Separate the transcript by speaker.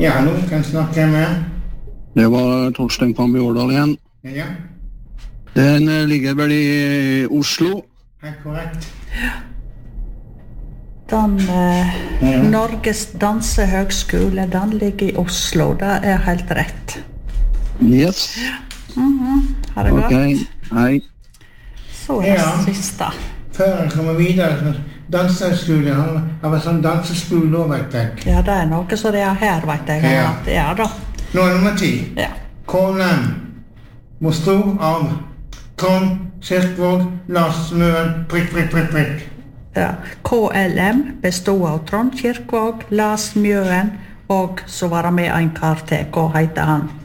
Speaker 1: Ja, hallo, kan snakke med.
Speaker 2: Det var Torstein Kambi Årdal igjen.
Speaker 1: Ja.
Speaker 2: Den ligger vel i Oslo.
Speaker 1: Helt korrekt.
Speaker 3: Den Norges dansehøgskole, den ligger i Oslo. Det er helt rett.
Speaker 2: Yes.
Speaker 3: Har det gått?
Speaker 2: Ok, hei.
Speaker 3: Så er det siste.
Speaker 1: Før jeg kommer videre, dansehøgskole har vært sånn danseskole også, vet jeg.
Speaker 3: Ja, det er noe så det er her, vet jeg.
Speaker 1: Ja.
Speaker 3: Ja da.
Speaker 1: Nå er nummer 10.
Speaker 3: Ja.
Speaker 1: KLM bestå av Trond, Kirkvåg, Lars Møen, prikk.
Speaker 3: Ja. KLM bestod av Trond Kirkvåg, Lars Mjøen, og så var det med en kar til. Hva heter han?